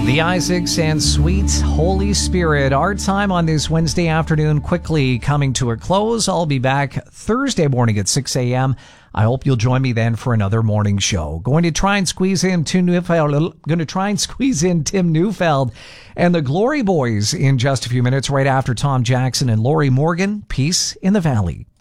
The Isaacs and Sweet Holy Spirit. Our time on this Wednesday afternoon going to a close. I'll be back Thursday morning at 6 a.m. I hope you'll join me then for another morning show. Going to try and squeeze in Tim Neufeld and the Glory Boys in just a few minutes, right after Tom Jackson and Lori Morgan. Peace in the Valley.